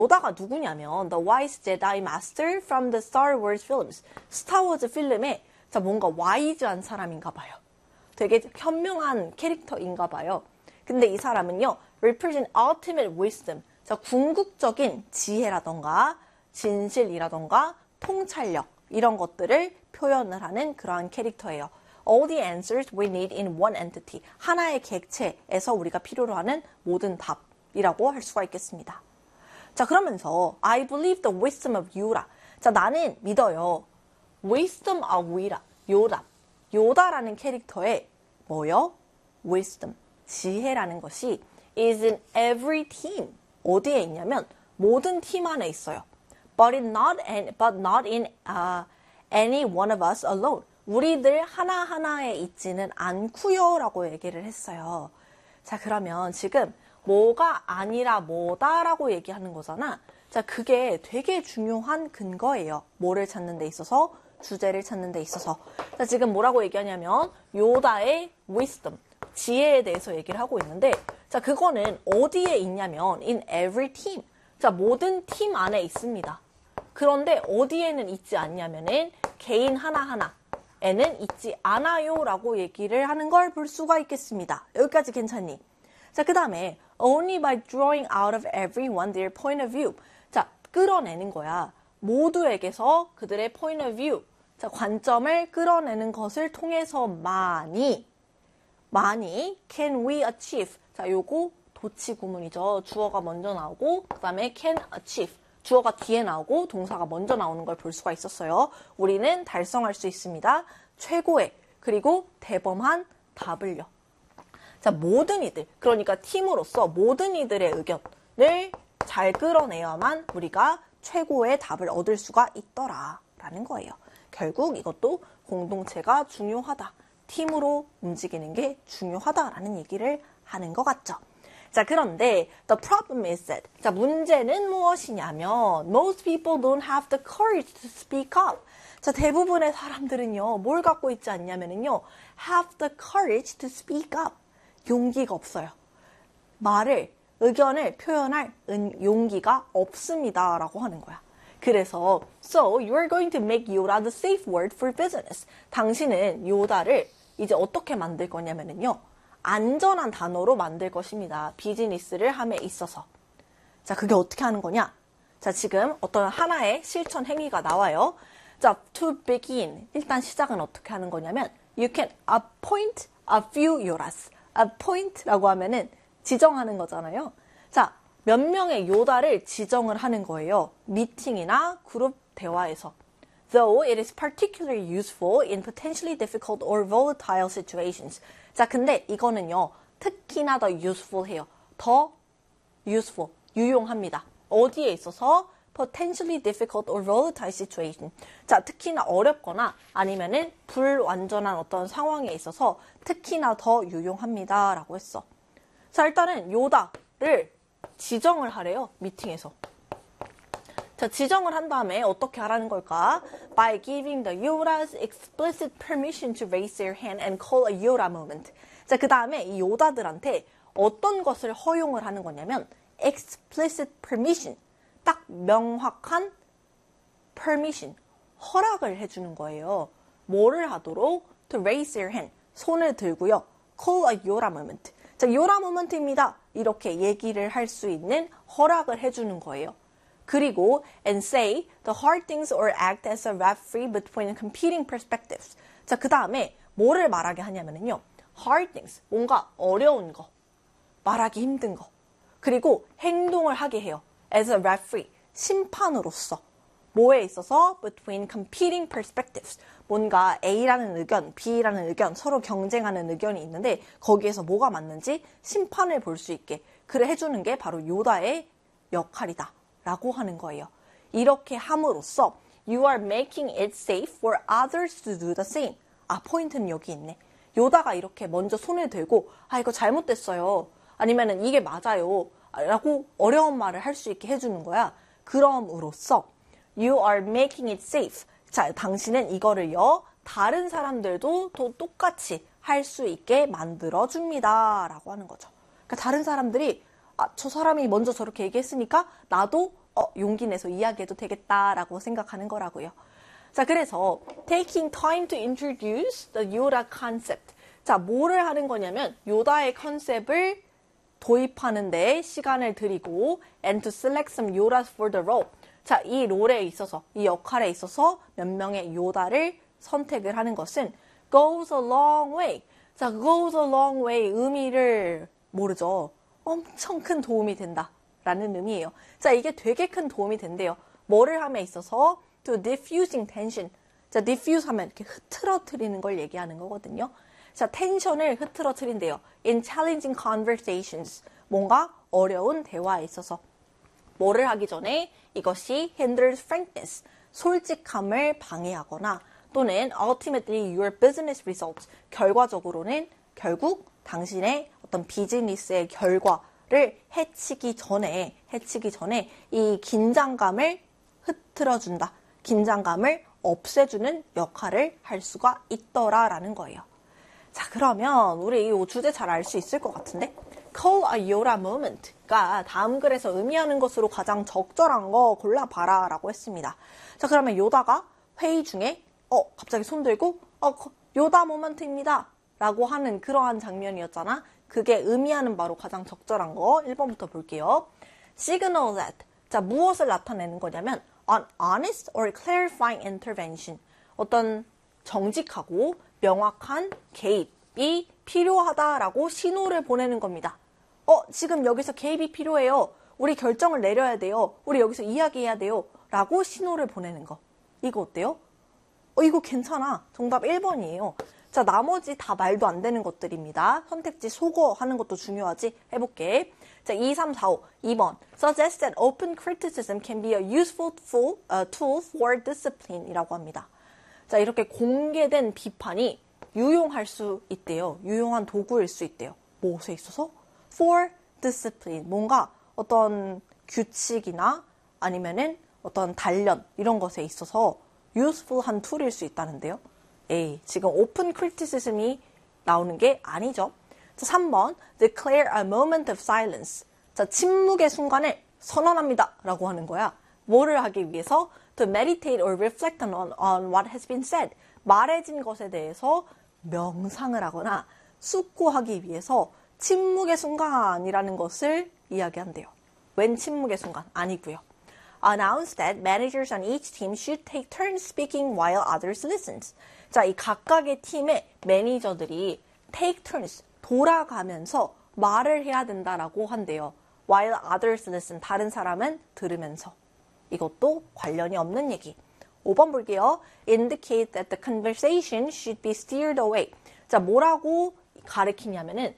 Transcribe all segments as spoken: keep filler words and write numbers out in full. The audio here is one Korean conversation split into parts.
요다가 누구냐면 The Wise Jedi Master from the Star Wars films. 스타워즈 필름에 자 뭔가 와이즈한 사람인가 봐요. 되게 현명한 캐릭터인가 봐요. 근데 이 사람은요, represent ultimate wisdom. 자, 궁극적인 지혜라던가 진실이라던가 통찰력 이런 것들을 표현을 하는 그러한 캐릭터예요. All the answers we need in one entity. 하나의 객체에서 우리가 필요로 하는 모든 답이라고 할 수가 있겠습니다. 자, 그러면서 I believe the wisdom of Yoda. 자, 나는 믿어요. wisdom of Yoda. 요다. 요다라는 캐릭터의 뭐요? wisdom. 지혜라는 것이 is in every team. 어디에 있냐면 모든 팀 안에 있어요. But in not in, but not in uh, any one of us alone. 우리들 하나하나에 있지는 않고요 라고 얘기를 했어요. 자, 그러면 지금 뭐가 아니라 뭐다라고 얘기하는 거잖아. 자, 그게 되게 중요한 근거예요. 뭐를 찾는 데 있어서, 주제를 찾는 데 있어서. 자, 지금 뭐라고 얘기하냐면 요다의 wisdom, 지혜에 대해서 얘기를 하고 있는데, 자, 그거는 어디에 있냐면 in every team. 자, 모든 팀 안에 있습니다. 그런데 어디에는 있지 않냐면은 개인 하나하나에는 있지 않아요 라고 얘기를 하는 걸 볼 수가 있겠습니다. 여기까지 괜찮니? 자, 그 다음에 only by drawing out of everyone their point of view. 자, 끌어내는 거야. 모두에게서 그들의 point of view, 자, 관점을 끌어내는 것을 통해서만이 많이 can we achieve. 자, 요거 도치 구문이죠. 주어가 먼저 나오고 그 다음에 can achieve. 주어가 뒤에 나오고 동사가 먼저 나오는 걸 볼 수가 있었어요. 우리는 달성할 수 있습니다. 최고의 그리고 대범한 답을요. 자, 모든 이들, 그러니까 팀으로서 모든 이들의 의견을 잘 끌어내야만 우리가 최고의 답을 얻을 수가 있더라라는 거예요. 결국 이것도 공동체가 중요하다. 팀으로 움직이는 게 중요하다라는 얘기를 하는 것 같죠. 자, 그런데 the problem is that, 자, 문제는 무엇이냐면 most people don't have the courage to speak up. 자, 대부분의 사람들은요, 뭘 갖고 있지 않냐면요, have the courage to speak up. 용기가 없어요. 말을, 의견을 표현할 용기가 없습니다 라고 하는 거야. 그래서 so you are going to make Yoda the safe word for business. 당신은 요다를 이제 어떻게 만들 거냐면요, 안전한 단어로 만들 것입니다. 비즈니스를 함에 있어서. 자, 그게 어떻게 하는 거냐? 자, 지금 어떤 하나의 실천 행위가 나와요. 자, to begin. 일단 시작은 어떻게 하는 거냐면 you can appoint a few Yodas. appoint라고 하면은 지정하는 거잖아요. 자, 몇 명의 요다를 지정을 하는 거예요. 미팅이나 그룹 대화에서. Though it is particularly useful in potentially difficult or volatile situations. 자, 근데 이거는요, 특히나 더 useful 해요. 더 useful, 유용합니다. 어디에 있어서? potentially difficult or volatile situation. 자, 특히나 어렵거나 아니면은 불완전한 어떤 상황에 있어서 특히나 더 유용합니다. 라고 했어. 자, 일단은 요다를 지정을 하래요. 미팅에서. 자, 지정을 한 다음에 어떻게 하라는 걸까? By giving the Yodas explicit permission to raise their hand and call a Yoda moment. 자, 그 다음에 이 요다들한테 어떤 것을 허용을 하는 거냐면 explicit permission. 딱 명확한 permission, 허락을 해주는 거예요. 뭐를 하도록? To raise their hand, 손을 들고요. Call a Yoda moment. 자, Yoda moment입니다. 이렇게 얘기를 할 수 있는 허락을 해주는 거예요. 그리고 and say the hard things or act as a referee between competing perspectives. 자, 그 다음에 뭐를 말하게 하냐면요, hard things, 뭔가 어려운 거, 말하기 힘든 거, 그리고 행동을 하게 해요. as a referee, 심판으로서. 뭐에 있어서? between competing perspectives. 뭔가 A라는 의견, B라는 의견, 서로 경쟁하는 의견이 있는데 거기에서 뭐가 맞는지 심판을 볼 수 있게 그래 해주는 게 바로 요다의 역할이다 라고 하는 거예요. 이렇게 함으로써 you are making it safe for others to do the same. 아, 포인트는 여기 있네. 요다가 이렇게 먼저 손을 들고 아, 이거 잘못됐어요. 아니면은 이게 맞아요. 라고 어려운 말을 할 수 있게 해주는 거야. 그럼으로써 you are making it safe. 자, 당신은 이거를요, 다른 사람들도 또 똑같이 할 수 있게 만들어줍니다. 라고 하는 거죠. 그러니까 다른 사람들이 아, 저 사람이 먼저 저렇게 얘기했으니까 나도 어, 용기 내서 이야기해도 되겠다라고 생각하는 거라고요. 자, 그래서 taking time to introduce the Yoda concept. 자, 뭐를 하는 거냐면 요다의 컨셉을 도입하는 데 시간을 들이고 and to select some Yodas for the role. 자, 이 롤에 있어서, 이 역할에 있어서 몇 명의 요다를 선택을 하는 것은 goes a long way. 자, goes a long way 의미를 모르죠. 엄청 큰 도움이 된다 라는 의미예요. 자, 이게 되게 큰 도움이 된대요. 뭐를 함에 있어서 to diffusing tension. 자, diffuse 하면 이렇게 흐트러뜨리는 걸 얘기하는 거거든요. 자, 텐션을 흐트러뜨린대요. in challenging conversations. 뭔가 어려운 대화에 있어서. 뭐를 하기 전에 이것이 hinders frankness. 솔직함을 방해하거나 또는 ultimately your business results. 결과적으로는 결국 당신의 어떤 비즈니스의 결과를 해치기 전에, 해치기 전에 이 긴장감을 흐트러준다. 긴장감을 없애주는 역할을 할 수가 있더라라는 거예요. 자, 그러면 우리 이 주제 잘 알 수 있을 것 같은데 Call a Yoda moment가 다음 글에서 의미하는 것으로 가장 적절한 거 골라봐라 라고 했습니다. 자, 그러면 요다가 회의 중에 어 갑자기 손 들고 어 요다 모먼트입니다 라고 하는 그러한 장면이었잖아. 그게 의미하는 바로 가장 적절한 거 일 번부터 볼게요. Signal that. 자, 무엇을 나타내는 거냐면 an honest or clarifying intervention. 어떤 정직하고 명확한 개입이 필요하다라고 신호를 보내는 겁니다. 어, 지금 여기서 개입이 필요해요. 우리 결정을 내려야 돼요. 우리 여기서 이야기해야 돼요. 라고 신호를 보내는 거. 이거 어때요? 어, 이거 괜찮아. 정답 일 번이에요. 자, 나머지 다 말도 안 되는 것들입니다. 선택지 소거하는 것도 중요하지. 해볼게. 자, 이, 삼, 사, 오. 이 번. Suggests that open criticism can be a useful tool for discipline 이라고 합니다. 자, 이렇게 공개된 비판이 유용할 수 있대요. 유용한 도구일 수 있대요. 무엇에 있어서? For discipline. 뭔가 어떤 규칙이나 아니면은 어떤 단련 이런 것에 있어서 useful한 툴일 수 있다는데요. 에이, 지금 open criticism이 나오는 게 아니죠. 자, 삼 번. Declare a moment of silence. 자, 침묵의 순간을 선언합니다. 라고 하는 거야. 뭐를 하기 위해서? To meditate or reflect on, on what has been said. 말해진 것에 대해서 명상을 하거나 숙고하기 위해서 침묵의 순간이라는 것을 이야기한대요. 웬 침묵의 순간? 아니고요. Announce that managers on each team should take turns speaking while others listen. 자, 이 각각의 팀의 매니저들이 take turns, 돌아가면서 말을 해야 된다라고 한대요. While others listen, 다른 사람은 들으면서. 이것도 관련이 없는 얘기. 오 번 볼게요. Indicate that the conversation should be steered away. 자, 뭐라고 가리키냐면은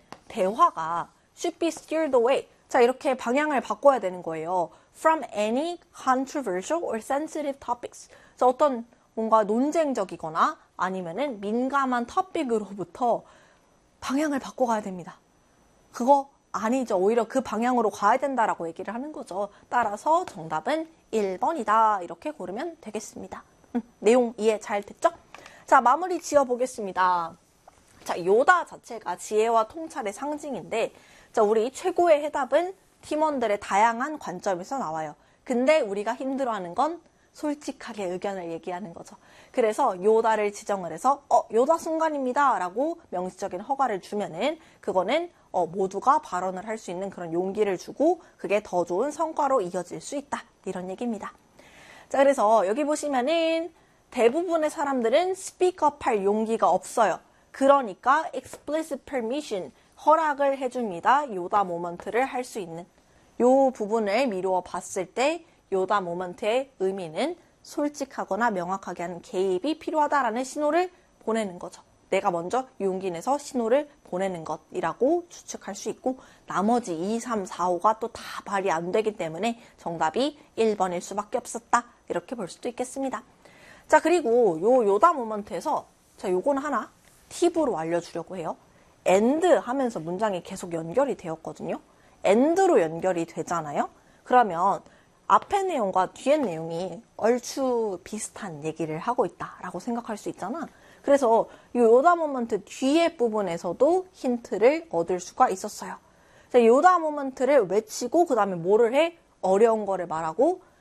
대화가 should be steered away. 자, 이렇게 방향을 바꿔야 되는 거예요. From any controversial or sensitive topics. 자, 어떤 뭔가 논쟁적이거나 아니면은 민감한 토픽으로부터 방향을 바꿔가야 됩니다. 그거 아니죠. 오히려 그 방향으로 가야 된다라고 얘기를 하는 거죠. 따라서 정답은 일 번이다. 이렇게 고르면 되겠습니다. 음, 내용 이해 잘 됐죠? 자, 마무리 지어보겠습니다. 자, 요다 자체가 지혜와 통찰의 상징인데, 자, 우리 최고의 해답은 팀원들의 다양한 관점에서 나와요. 근데 우리가 힘들어하는 건 솔직하게 의견을 얘기하는 거죠. 그래서 요다를 지정을 해서 어, 요다 순간입니다 라고 명시적인 허가를 주면은 그거는 어, 모두가 발언을 할 수 있는 그런 용기를 주고 그게 더 좋은 성과로 이어질 수 있다. 이런 얘기입니다. 자, 그래서 여기 보시면은 대부분의 사람들은 speak up 할 용기가 없어요. 그러니까 explicit permission, 허락을 해줍니다. 요다 모먼트를 할 수 있는. 요 부분을 미루어 봤을 때 요다 모먼트의 의미는 솔직하거나 명확하게 하는 개입이 필요하다라는 신호를 보내는 거죠. 내가 먼저 용기 내서 신호를 보내는 것이라고 추측할 수 있고 나머지 이, 삼, 사, 오가 또 다 발이 안 되기 때문에 정답이 일 번일 수밖에 없었다. 이렇게 볼 수도 있겠습니다. 자, 그리고 요 요다 모먼트에서 자, 요건 하나 팁으로 알려주려고 해요. and 하면서 문장이 계속 연결이 되었거든요. and로 연결이 되잖아요. 그러면 앞의 내용과 뒤의 내용이 얼추 비슷한 얘기를 하고 있다라고 생각할 수 있잖아. 그래서 이 요다 모먼트 뒤에 부분에서도 힌트를 얻을 수가 있었어요. 자, 요다 모먼트를 외치고 그 다음에 뭐를 해? 어려운 거를 말하고